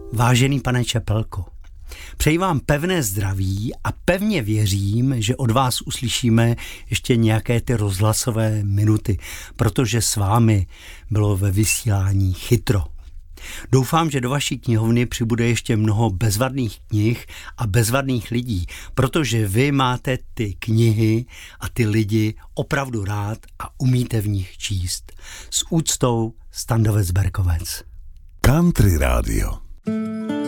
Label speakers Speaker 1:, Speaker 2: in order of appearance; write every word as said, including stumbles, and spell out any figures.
Speaker 1: Vážený pane Čepelko, přeji vám pevné zdraví a pevně věřím, že od vás uslyšíme ještě nějaké ty rozhlasové minuty, protože s vámi bylo ve vysílání chytro. Doufám, že do vaší knihovny přibude ještě mnoho bezvadných knih a bezvadných lidí, protože vy máte ty knihy a ty lidi opravdu rád a umíte v nich číst. S úctou, Standovec Berkovec.
Speaker 2: Country Radio.